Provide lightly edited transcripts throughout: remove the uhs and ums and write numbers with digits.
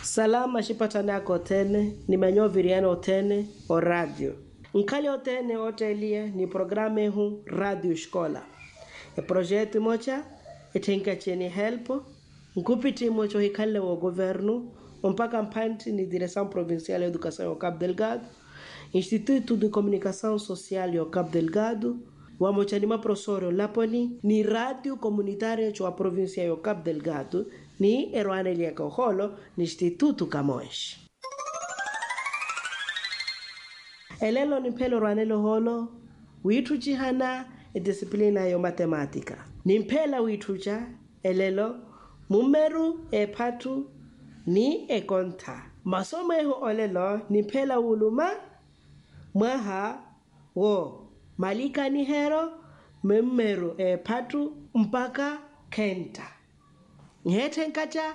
Salama shipatana kotene, ni manyo viriano otene o radio. Nkali otene otelia ni programe hu radio escola. E projeto mocha e tenka cheni helpo. Nkupiti mocho hikale o governo, mpaka mpanti ni Direção Provincial de Educação ao Cabo Delgado, Instituto de Comunicação Social ao Cabo Delgado, wa mochanima professor Lapoli ni radio comunitária chua província ao Cabo Delgado, ni Eruanelia Koholo ni Instituto Camões. Elelo ni pelo Eruanelo holo, wituchi hana e disciplina yo matemática. Ni mpela witucha, elelo, mumeru e patu ni e konta. Masomo eho olelo ni mpela uluma, mwaha wo malika ni hero, mumeru e patu mpaka kenta. Nhete nkacha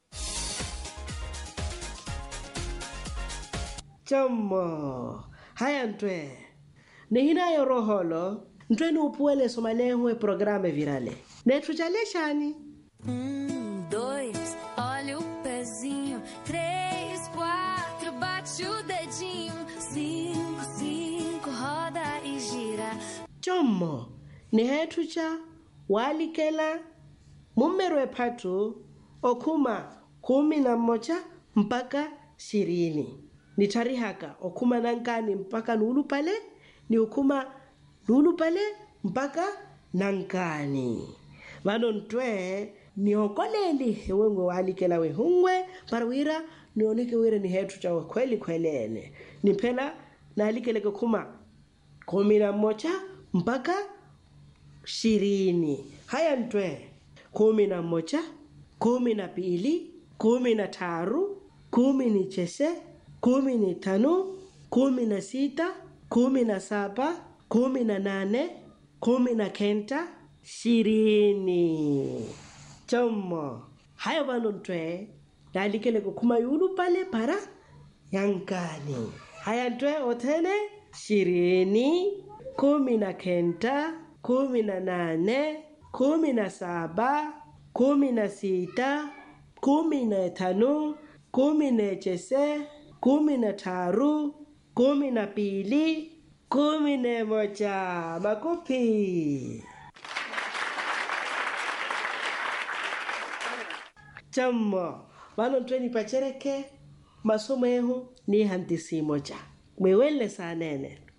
Chomo haya ntwe Nihina yoro holo Ntwe ni upuele somalehu e programe virale Netu chale shani 1, 2, olha o pezinho 3, 4, bate o dedinho 5, 5, roda e gira Chomo Nihetu cha walikela Mumeru e patu okuma 11 mpaka 20. Ni tarihaka okuma nankani mpaka nulu pale ni okuma nulu pale mpaka nankani. Vano ntwe ni okoleli hewengo walikela we hungwe parwira ni onike wire ni hetu cha kweli kwelene. Ni pela na alikeleke kuma 11 mpaka 20. Haya ntwe 11, 12, 13, 19, 15, 16, 17, 18, 19, 20. Chomo. Haya vano ntwe. Dalikele kukuma yulu pale para yankani. Haya ntwe otene 20, 19, 18, 17, 16, 15, 19, 13, 12, 11. Makopi. Chamo. Wano ntweni pachereke. Masomo ehu ni hantisi moja. Mwewele saa nene.